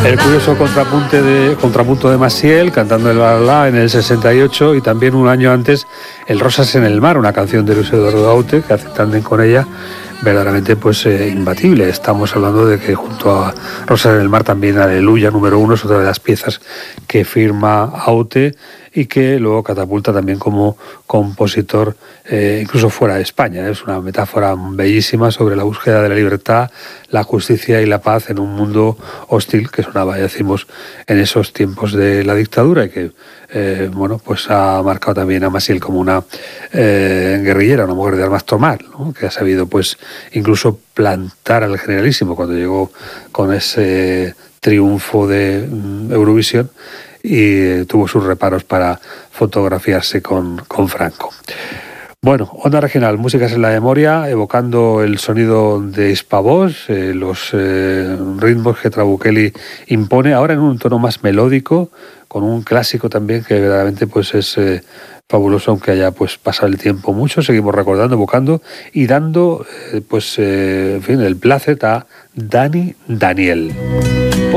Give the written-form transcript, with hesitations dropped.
El curioso contrapunto de Maciel cantando el La La La en el 68, y también un año antes el Rosas en el mar, una canción de Luis Eduardo Aute que hace tándem con ella, verdaderamente pues imbatible. Estamos hablando de que junto a Rosas en el mar también Aleluya número 1 es otra de las piezas que firma Aute y que luego catapulta también como compositor incluso fuera de España. Es una metáfora bellísima sobre la búsqueda de la libertad, la justicia y la paz en un mundo hostil que sonaba, ya decimos, en esos tiempos de la dictadura, y que bueno, pues ha marcado también a Maciel como una guerrillera, una mujer de armas tomar, ¿no? Que ha sabido pues incluso plantar al Generalísimo cuando llegó con ese triunfo de Eurovisión, y tuvo sus reparos para fotografiarse con Franco. Bueno, Onda Regional, músicas en la memoria, evocando el sonido de Hispavox, los ritmos que Trabuchelli impone, ahora en un tono más melódico, con un clásico también que verdaderamente pues es fabuloso, aunque haya pues pasado el tiempo mucho. Seguimos recordando, evocando y dando pues en fin, el placer a Dani Daniel.